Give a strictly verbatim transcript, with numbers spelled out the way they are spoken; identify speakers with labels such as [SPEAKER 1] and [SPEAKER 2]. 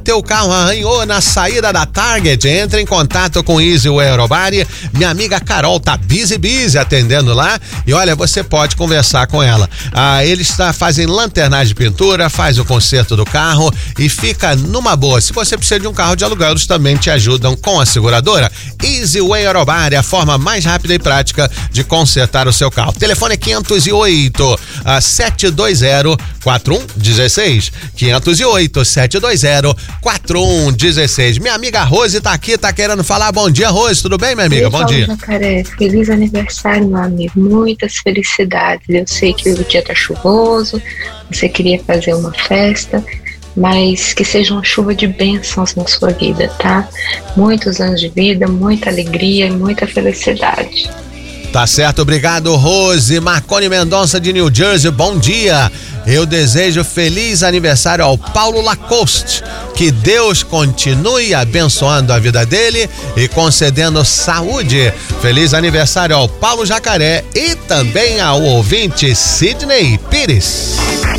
[SPEAKER 1] teu carro arranhou na saída da Target, entre em contato com Easy Way Aerobody. Minha amiga Carol tá busy busy atendendo lá e olha, você pode conversar com ela. Ah, eles tá, fazem lanternagem de pintura, faz o conserto do carro e fica numa boa. Se você precisa de um carro de aluguel, eles também te ajudam com a seguradora. Easy Way Aerobody, a forma mais rápida e prática de consertar o seu carro. Telefone é quinhentos e oito, sete dois zero, quatro um um seis. quinhentos e oito, sete dois zero, quatro um um seis. Minha amiga Rose tá aqui, tá querendo falar. Bom dia, Rose, tudo bem, minha amiga?
[SPEAKER 2] Oi,
[SPEAKER 1] Bom
[SPEAKER 2] Paulo
[SPEAKER 1] dia.
[SPEAKER 2] Jacaré, feliz aniversário, meu amigo. Muitas felicidades. Eu sei que o dia tá chuvoso, você queria fazer uma festa, mas que seja uma chuva de bênçãos na sua vida, tá? Muitos anos de vida, muita alegria e muita felicidade.
[SPEAKER 1] Tá certo, obrigado, Rose. Marconi Mendonça de New Jersey, bom dia. Eu desejo feliz aniversário ao Paulo Lacoste. Que Deus continue abençoando a vida dele e concedendo saúde. Feliz aniversário ao Paulo Jacaré e também ao ouvinte Sidney Pires.